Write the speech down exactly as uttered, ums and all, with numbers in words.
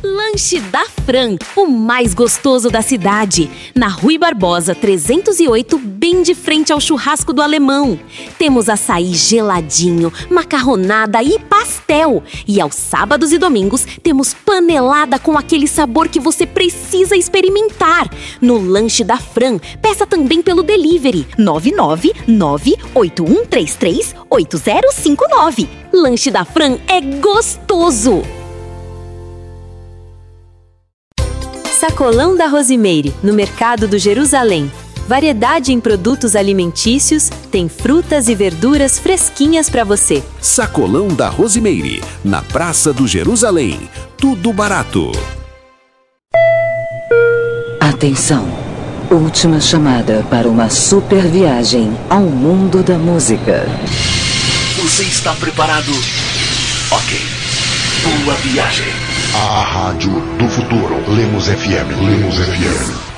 Lanche da Fran, o mais gostoso da cidade. Na Rui Barbosa trezentos e oito, bem de frente ao churrasco do Alemão. Temos açaí geladinho, macarronada e pastel. E aos sábados e domingos temos panelada com aquele sabor que você precisa experimentar. No Lanche da Fran, peça também pelo delivery nove nove nove oito um três três oito zero cinco nove. Lanche da Fran é gostoso! Sacolão da Rosimeire, no Mercado do Jerusalém. Variedade em produtos alimentícios, tem frutas e verduras fresquinhas para você. Sacolão da Rosimeire, na Praça do Jerusalém. Tudo barato. Atenção! Última chamada para uma super viagem ao mundo da música. Você está preparado? Ok. Boa viagem. A Rádio do Futuro. Lemos F M. Lemos F M.